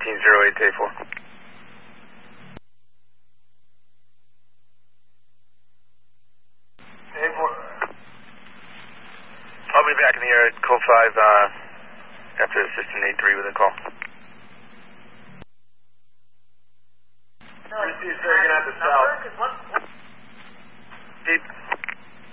1808 to 4. I'll be back in the air at code 5 after assistant 83 with a call. Receive, sir, you're going to have to south.